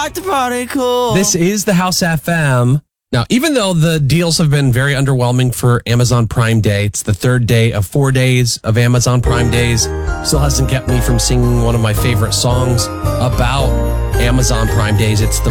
like the party cool. This is the House FM. Now, even though the deals have been very underwhelming for Amazon Prime Day, it's the third day of 4 days of Amazon Prime Days, still hasn't kept me from singing one of my favorite songs about Amazon Prime Days. It's the